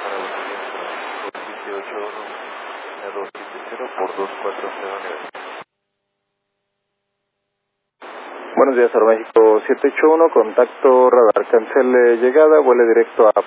Buenos días, Aeroméxico 781, contacto radar, cancele llegada, vuele directo a